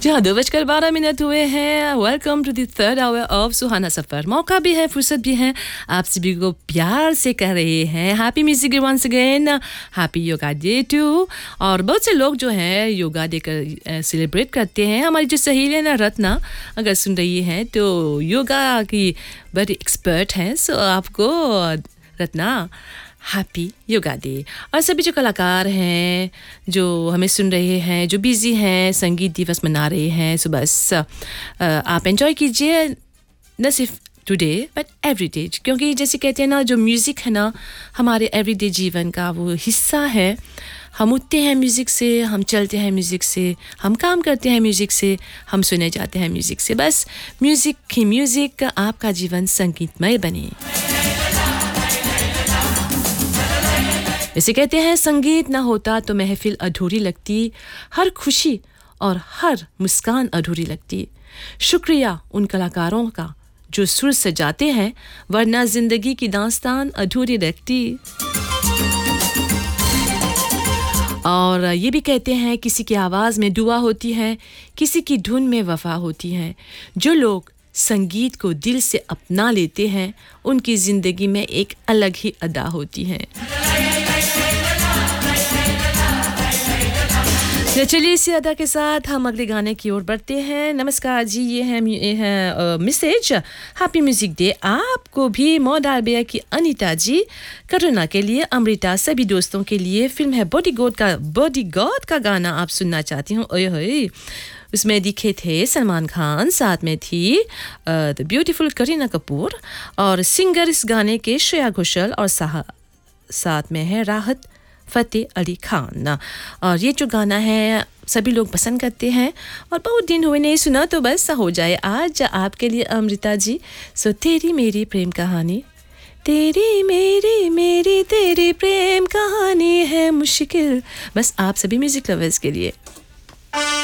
जहाँ 2:12 हुए हैं। Welcome two the third hour of सुहाना सफ़र। मौका भी है, फुर्सत भी है, आप सभी को प्यार से कह रहे हैं happy music day once again, happy yoga day two. और बहुत से लोग जो हैं योगा डे कर सेलिब्रेट करते हैं। हमारी जो सहेली है ना रत्ना, अगर सुन रही हैं तो योगा की बड़ी एक्सपर्ट हैं। सो आपको रत्ना हैप्पी योगा डे। और सभी जो कलाकार हैं जो हमें सुन रहे हैं, जो बिज़ी हैं, संगीत दिवस मना रहे हैं, सो बस आप एंजॉय कीजिए, न सिर्फ टुडे बट एवरीडे, क्योंकि जैसे कहते हैं ना जो म्यूज़िक है ना हमारे एवरीडे जीवन का वो हिस्सा है। हम उठते हैं म्यूज़िक से, हम चलते हैं म्यूज़िक से, हम काम करते हैं म्यूज़िक से, हम सुने जाते हैं म्यूज़िक से। बस म्यूज़िक ही म्यूज़िक, आपका जीवन संगीतमय बने। इसे कहते हैं संगीत ना होता तो महफिल अधूरी लगती, हर खुशी और हर मुस्कान अधूरी लगती। शुक्रिया उन कलाकारों का जो सुर सजाते हैं, वरना जिंदगी की दास्तान अधूरी लगती। और ये भी कहते हैं किसी की आवाज़ में दुआ होती है, किसी की धुन में वफा होती है। जो लोग संगीत को दिल से अपना लेते हैं, उनकी ज़िंदगी में एक अलग ही अदा होती है। चलिए इसी अदा के साथ हम अगले गाने की ओर बढ़ते हैं। नमस्कार जी, ये है मैसेज हैप्पी म्यूजिक डे आपको भी मोडालबिया की अनीता जी, करुणा के लिए, अमृता, सभी दोस्तों के लिए। फिल्म है बॉडीगार्ड का गाना आप सुनना चाहती हूँ। ओए होए, उसमें दिखे थे सलमान खान, साथ में थी द ब्यूटीफुल करीना कपूर, और सिंगर इस गाने के श्रेया घोषाल, और साथ में है राहत फ़तेह अली खान। और ये जो गाना है सभी लोग पसंद करते हैं और बहुत दिन हुए नहीं सुना, तो बस हो जाए आज आपके लिए अमृता जी। सो तेरी मेरी प्रेम कहानी, तेरी मेरी तेरी प्रेम कहानी है मुश्किल, बस आप सभी म्यूजिक लवर्स के लिए।